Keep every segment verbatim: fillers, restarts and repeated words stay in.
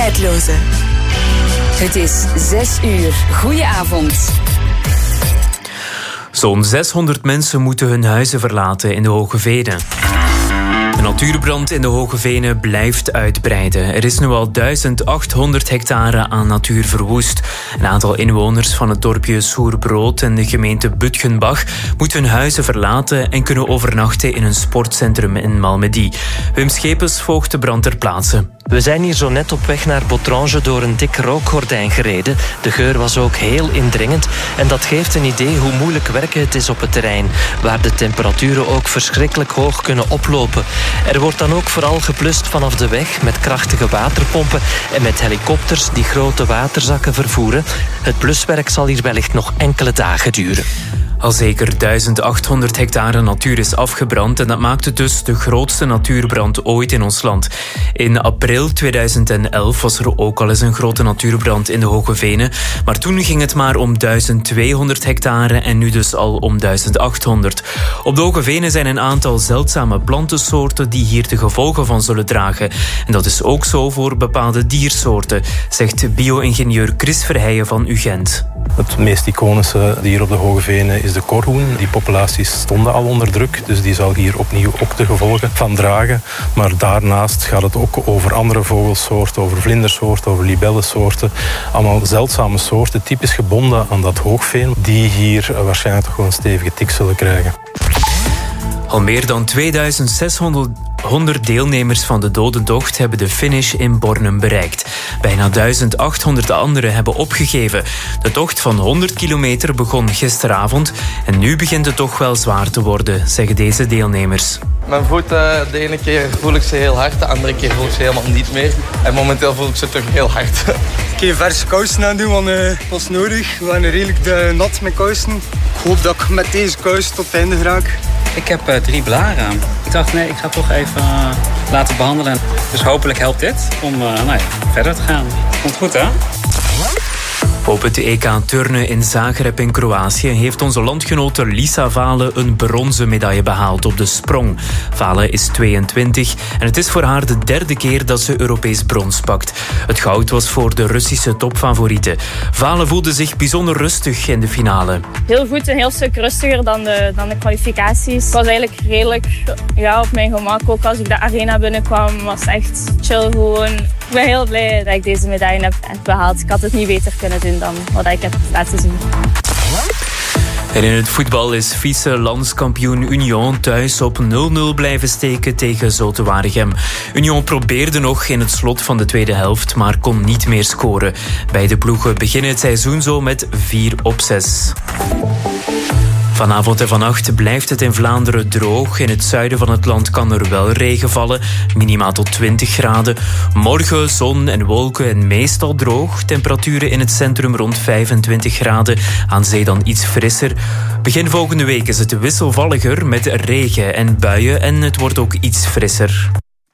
Tijdloze. Het is zes uur. Goedenavond. Zo'n zeshonderd mensen moeten hun huizen verlaten in de Hoge Venen. De natuurbrand in de Hoge Venen blijft uitbreiden. Er is nu al duizend achthonderd hectare aan natuur verwoest. Een aantal inwoners van het dorpje Soerbrood en de gemeente Butgenbach moeten hun huizen verlaten en kunnen overnachten in een sportcentrum in Malmedy. Wim Schepens volgt de brand ter plaatse. We zijn hier zo net op weg naar Botrange door een dik rookgordijn gereden. De geur was ook heel indringend en dat geeft een idee hoe moeilijk werken het is op het terrein, waar de temperaturen ook verschrikkelijk hoog kunnen oplopen. Er wordt dan ook vooral geblust vanaf de weg met krachtige waterpompen en met helikopters die grote waterzakken vervoeren. Het bluswerk zal hier wellicht nog enkele dagen duren. Al zeker duizend achthonderd hectare natuur is afgebrand en dat maakt het dus de grootste natuurbrand ooit in ons land. In april tweeduizend elf was er ook al eens een grote natuurbrand in de Hoge Venen, maar toen ging het maar om duizend tweehonderd hectare en nu dus al om duizend achthonderd. Op de Hoge Venen zijn een aantal zeldzame plantensoorten die hier de gevolgen van zullen dragen. En dat is ook zo voor bepaalde diersoorten, zegt bio-ingenieur Chris Verheijen van U Gent. Het meest iconische dier op de Hoge Venen is de korhoen. Die populaties stonden al onder druk, dus die zal hier opnieuw ook de gevolgen van dragen. Maar daarnaast gaat het ook over andere vogelsoorten, over vlindersoorten, over libellensoorten. Allemaal zeldzame soorten, typisch gebonden aan dat hoogveen, die hier waarschijnlijk toch gewoon een stevige tik zullen krijgen. Al meer dan tweeduizend zeshonderd deelnemers van de dodentocht hebben de finish in Bornem bereikt. Bijna duizend achthonderd anderen hebben opgegeven. De tocht van honderd kilometer begon gisteravond en nu begint het toch wel zwaar te worden, zeggen deze deelnemers. Mijn voeten, de ene keer voel ik ze heel hard, de andere keer voel ik ze helemaal niet meer. En momenteel voel ik ze toch heel hard. Ik ga verse kousen aan doen, want het uh, was nodig. We waren redelijk uh, nat met kousen. Ik hoop dat ik met deze kousen tot het einde raak. Ik heb uh, drie blaren aan. Ik dacht, nee, ik ga toch even uh, laten behandelen. Dus hopelijk helpt dit om uh, nou ja, verder te gaan. Komt goed, hè? Op het E K turnen in Zagreb in Kroatië heeft onze landgenote Lisa Vale een bronzen medaille behaald op de sprong. Vale is tweeëntwintig en het is voor haar de derde keer dat ze Europees brons pakt. Het goud was voor de Russische topfavoriete. Vale voelde zich bijzonder rustig in de finale. Heel goed, een heel stuk rustiger dan de, dan de kwalificaties. Het was eigenlijk redelijk ja, op mijn gemak. Ook als ik de arena binnenkwam was het echt chill gewoon. Ik ben heel blij dat ik deze medaille heb, heb behaald. Ik had het niet beter kunnen doen dan wat ik heb laten zien. En in het voetbal is vice-landskampioen Union thuis op nul nul blijven steken tegen Zulte Waregem. Union probeerde nog in het slot van de tweede helft, maar kon niet meer scoren. Beide ploegen beginnen het seizoen zo met vier op zes. Vanavond en vannacht blijft het in Vlaanderen droog. In het zuiden van het land kan er wel regen vallen, minimaal tot twintig graden. Morgen zon en wolken en meestal droog. Temperaturen in het centrum rond vijfentwintig graden. Aan zee dan iets frisser. Begin volgende week is het wisselvalliger met regen en buien en het wordt ook iets frisser.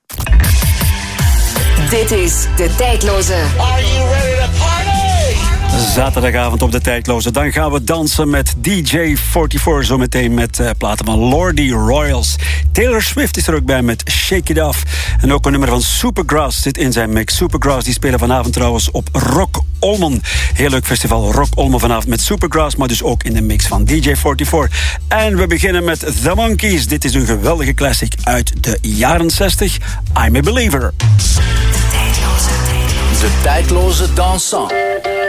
Dit is De Tijdloze. Are you ready to party? Zaterdagavond op De Tijdloze. Dan gaan we dansen met D J vierenveertig. Zometeen met uh, platen van Lordy Royals. Taylor Swift is er ook bij met Shake It Off. En ook een nummer van Supergrass zit in zijn mix. Supergrass die spelen vanavond trouwens op Rock Olmen. Heel leuk festival Rock Olmen vanavond met Supergrass. Maar dus ook in de mix van D J vierenveertig. En we beginnen met The Monkees. Dit is een geweldige classic uit de jaren zestig. I'm a Believer. De Tijdloze dansant.